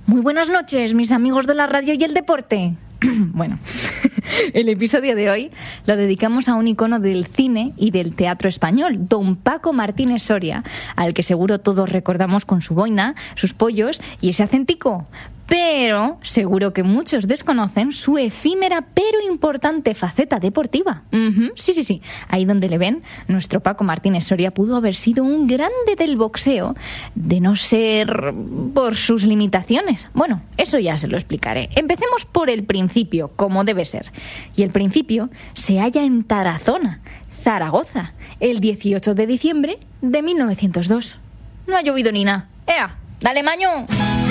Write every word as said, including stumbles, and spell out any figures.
Muy buenas noches, mis amigos de la radio y el deporte. Bueno, el episodio de hoy lo dedicamos a un icono del cine y del teatro español, don Paco Martínez Soria, al que seguro todos recordamos con su boina, sus pollos y ese acentico. Pero seguro que muchos desconocen su efímera pero importante faceta deportiva. Uh-huh, sí, sí, sí. Ahí donde le ven, nuestro Paco Martínez Soria pudo haber sido un grande del boxeo, de no ser por sus limitaciones. Bueno, eso ya se lo explicaré. Empecemos por el principio, como debe ser. Y el principio se halla en Tarazona, Zaragoza, el dieciocho de diciembre de mil novecientos dos. No ha llovido ni nada. ¡Ea! ¡Dale, maño!